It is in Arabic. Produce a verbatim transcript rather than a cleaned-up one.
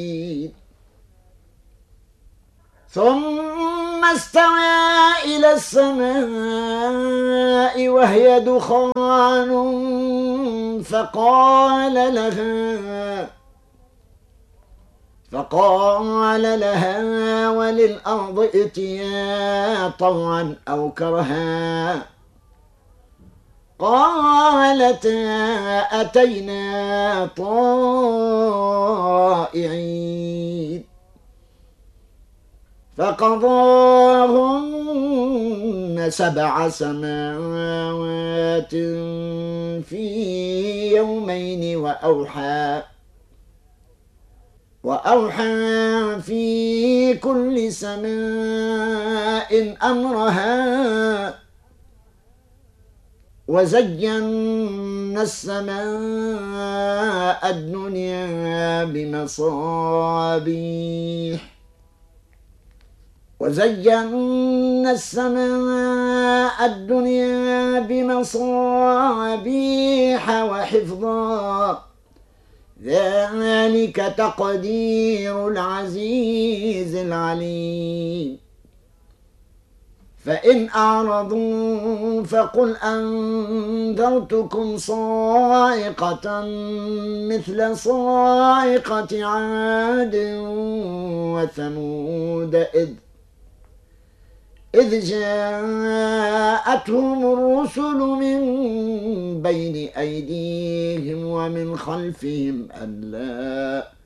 ثم استوى إلى السماء وهي دخان فقال لها فقال لها وللأرض ائتيا طوعا أو كرها قالتا أتينا طائعين فقضاهن سبع سماوات في يومين وأوحى وأوحى في كل سماء أمرها وزينا السماء الدنيا بمصابيح وزينا السماء الدنيا بمصابيح وحفظا ذلك تقدير العزيز العليم فإن أعرضوا فقل أنذرتكم صاعقة مثل صاعقة عاد وثمود إذ إذ جاءتهم الرسل من بين أيديهم ومن خلفهم ألا